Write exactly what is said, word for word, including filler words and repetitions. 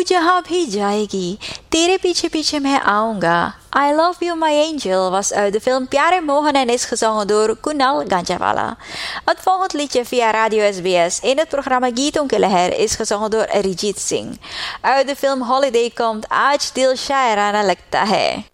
जहां भी जाएगी, तेरे pieche pieche मैं आऊंगा. I Love You My Angel was uit de film Pyare Mohan en is gezongen door Kunal Ganjawala. Het volgende liedje via Radio S B S in het programma Geeton ke Leher is gezongen door Arijit Singh. Uit de film Holiday komt Aaj Dil Shairana Lagta Hai.